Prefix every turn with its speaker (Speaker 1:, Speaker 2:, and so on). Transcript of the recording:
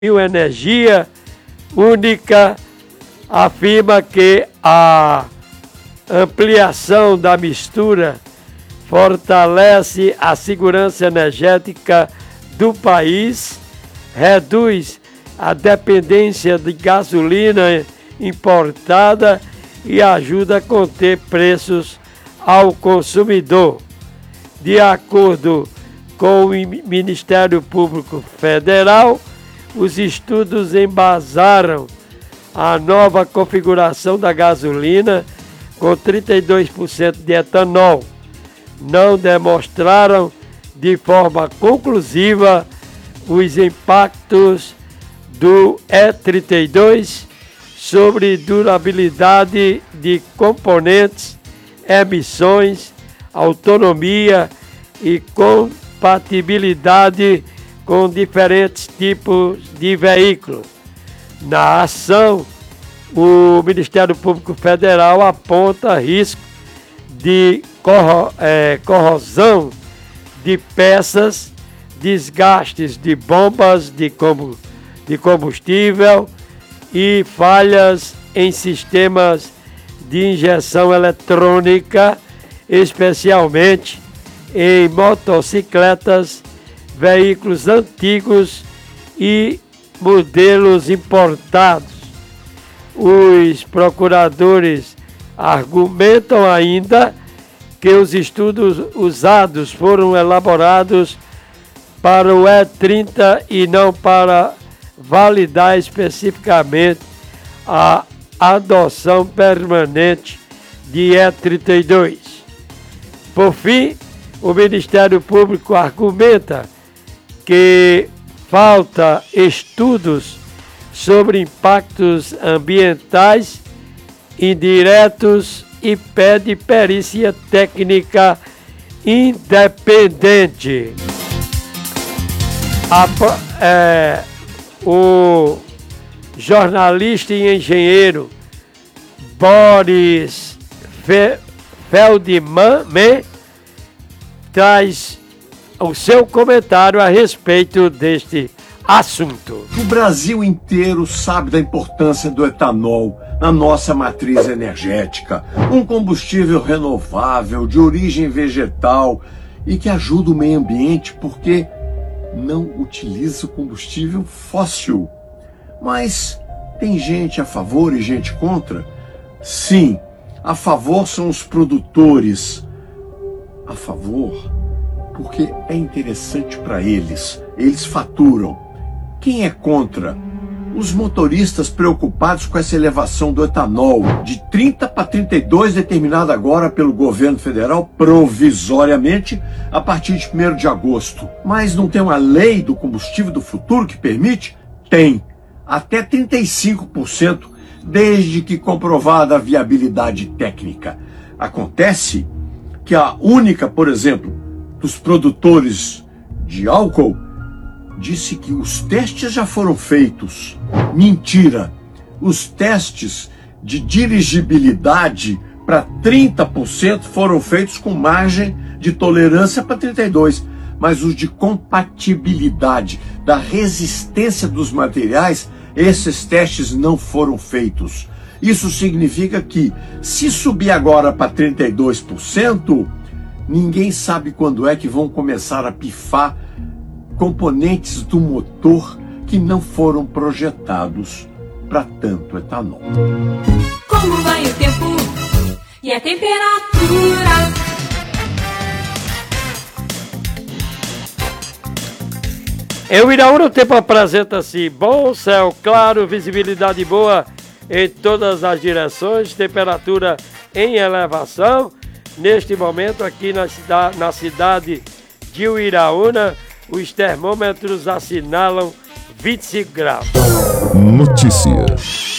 Speaker 1: Bioenergia Única afirma que a ampliação da mistura fortalece a segurança energética do país, reduz a dependência de gasolina importada e ajuda a conter preços ao consumidor. De acordo com o Ministério Público Federal, os estudos embasaram a nova configuração da gasolina com 32% de etanol. Não demonstraram de forma conclusiva os impactos do E32 sobre durabilidade de componentes, emissões, autonomia e compatibilidade com diferentes tipos de veículos. Na ação, o Ministério Público Federal aponta risco de corrosão de peças, desgastes de bombas de combustível e falhas em sistemas de injeção eletrônica, especialmente em motocicletas, veículos antigos e modelos importados. Os procuradores argumentam ainda que os estudos usados foram elaborados para o E30 e não para validar especificamente a adoção permanente de E32. Por fim, o Ministério Público argumenta que falta estudos sobre impactos ambientais indiretos e pede perícia técnica independente. O jornalista e engenheiro Boris Feldman traz o seu comentário a respeito deste assunto.
Speaker 2: O Brasil inteiro sabe da importância do etanol na nossa matriz energética, um combustível renovável, de origem vegetal e que ajuda o meio ambiente porque não utiliza o combustível fóssil. Mas tem gente a favor e gente contra? Sim, a favor são os produtores. A favor porque é interessante para eles, eles faturam. Quem é contra? Os motoristas preocupados com essa elevação do etanol de 30 para 32, determinada agora pelo governo federal provisoriamente a partir de 1º de agosto. Mas não tem uma lei do combustível do futuro que permite? Tem. Até 35%, desde que comprovada a viabilidade técnica. Acontece que a única, por exemplo, dos produtores de álcool disse que os testes já foram feitos. Mentira! Os testes de dirigibilidade para 30% foram feitos com margem de tolerância para 32%, mas os de compatibilidade, da resistência dos materiais, esses testes não foram feitos. Isso significa que, se subir agora para 32%, ninguém sabe quando é que vão começar a pifar componentes do motor que não foram projetados para tanto etanol.
Speaker 3: Como vai o tempo e a temperatura?
Speaker 1: Em Uiraúna, o tempo apresenta-se bom, céu claro, visibilidade boa em todas as direções, temperatura em elevação. Neste momento, aqui na cidade de Uiraúna, os termômetros assinalam 25 graus.
Speaker 4: Notícias.